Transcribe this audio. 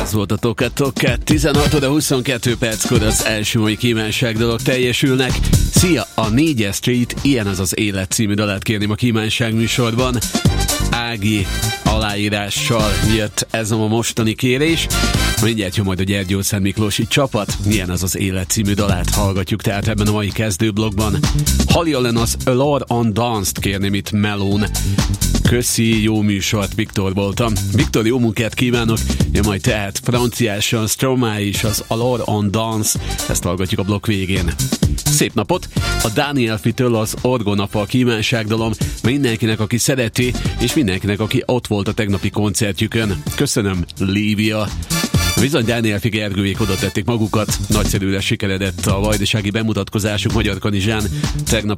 Ez volt a Toka 16 óra 22 perckor az első mai kívánság dolog teljesülnek. Szia, a 4 Street, ilyen az az élet című dalát kérném a kívánság műsorban. Ági aláírással jött ez a mostani kérés. Mindjárt jön majd a Gyergyószent Miklósi csapat. Milyen az az élet című dalát hallgatjuk tehát ebben a mai kezdőblogban. Holly Allen az A Lord on Dance-t kérném itt Melón. Köszi, jó műsort, Viktor voltam. Viktor, jó munkát kívánok. Jön majd tehát franciásan Stromae is az A Lord on Dance. Ezt hallgatjuk a blokk végén. Szép napot! A Daniel Fitől az Orgonapa kívánságdalom mindenkinek, aki szereti, és mindenkinek, aki ott volt a tegnapi koncertjükön. Köszönöm, Lívia! Bizony Daniel Fi Gergőjék oda tették magukat, nagyszerűre sikeredett a vajdasági bemutatkozásuk Magyar Kanizsán tegnap